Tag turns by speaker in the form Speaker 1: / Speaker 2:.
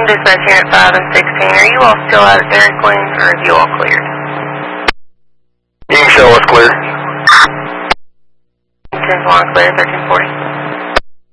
Speaker 1: Dispatch Unit 5 and 16, are you all still out at Dairy Queen, or have you all cleared?
Speaker 2: You can show us clear.
Speaker 1: 10-1 clear, 1340.